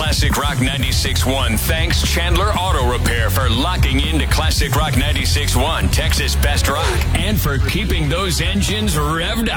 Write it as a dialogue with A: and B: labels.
A: Classic Rock 96.1. Thanks Chandler Auto Repair for locking into Classic Rock 96.1, Texas Best Rock, and for keeping those engines revved up.